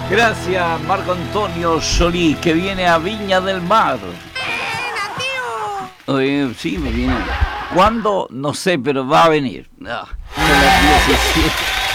Gracias, Marco Antonio Solís, que viene a Viña del Mar. Sí, me viene. ¿Cuándo? No sé, pero va a venir. Son las 17.